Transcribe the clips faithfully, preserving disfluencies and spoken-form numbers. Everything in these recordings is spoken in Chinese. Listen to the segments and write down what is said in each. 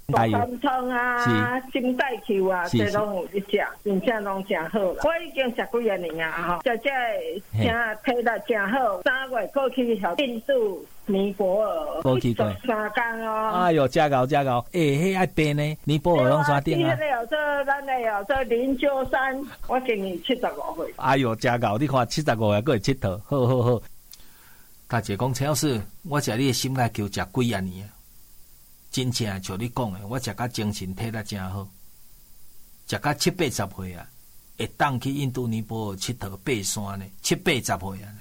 大三通啊、金带球啊，这拢有一食，真正拢真好啦。我已经食几啊年啊，吼，食这真体力真好。三月过去向印度。尼泊尔过去过三天哦！ 哎呦，真高真高！哎，迄爱变呢？尼泊尔拢山顶啊！ 你迄有这，咱个有这灵鹫山，我今年七十五岁。 哎呦，真高！你看七十五岁还会佚佗，好好好。大姐讲，陈老师，我食你的心爱球食几啊年啊？真正像你讲的，我食甲精神体力真好，食甲七八十岁啊，会当去印度尼泊尔佚佗爬山呢，七八十岁啊。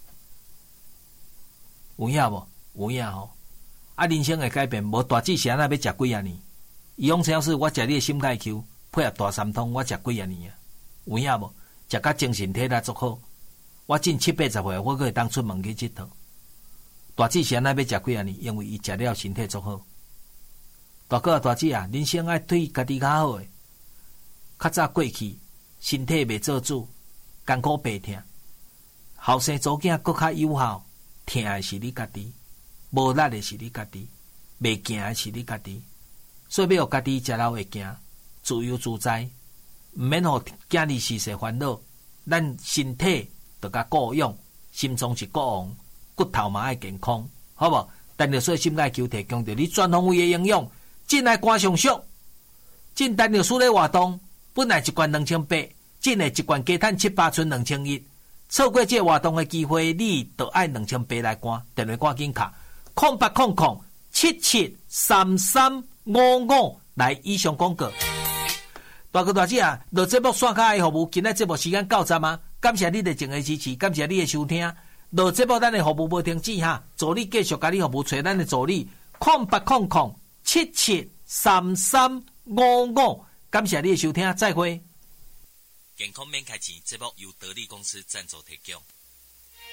有影无？有影吼！啊，人生会改变，无大志是安那要食几啊年？伊讲陈老师，我食你的心盖球，配合大三通，我食几啊年啊？有影无？食甲精神体力足好，我近七八十岁，我可会当出门去佚佗。大志是安那要食几啊年？因为伊食了身体足好。大哥啊，大姐啊，人生爱对家己较好诶。较早过去，身体袂做主，艰苦白疼，后生祖囝搁较友好。疼的是你家己，无力的是你家己，袂行的是你家己，所以要互家己食老会行，自由自在，毋免互囝儿世世烦恼。咱身体着甲顾养，心脏是顾旺，骨头嘛爱健康，好无？但着说心爱球提供着你全方位的营养，进来肝上属，进单着输咧活动，本来一罐两千八，进来一罐加趁七八寸两千一。错过这活动的机会，你就爱两千八来赶，电话赶紧卡空八空空七七三三五五来以上广告。大哥大姐啊，落节目线卡的服务，今仔节目时间到站啊！感谢你的静的支持，感谢你的收听。落节目咱的服务无停止哈，助理继续甲你服务，找咱的助理空八空空七七三三五五。感谢你的收听，再会。 健康免开钱，节目由得力公司赞助提供。